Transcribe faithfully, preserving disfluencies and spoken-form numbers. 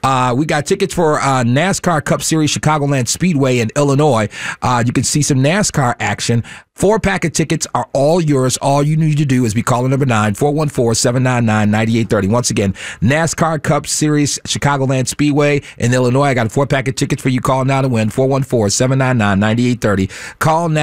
Uh, we got tickets for uh, NASCAR Cup Series Chicagoland Speedway in Illinois. Uh, you can see some NASCAR action. Four pack of tickets are all yours. All you need to do is be calling number nine, four one four, seven nine nine, nine eight three zero. Once again, NASCAR Cup Series Chicagoland Speedway in Illinois. I got a four pack of tickets for you. Call now to win, four one four, seven nine nine, nine eight three zero. Call now.